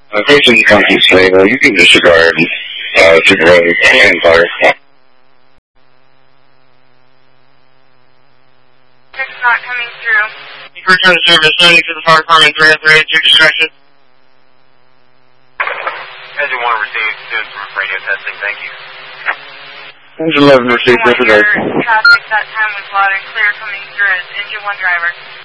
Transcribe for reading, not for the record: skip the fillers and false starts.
Station County Sable, you can disregard Supervisor and fire. It's not coming through. You return to service 90 to the fire department, 338, your discretion. As you want to receive students from radio testing, thank you. Engine 11 received, disregard. Your traffic that time was loud and clear coming through as engine 1 driver.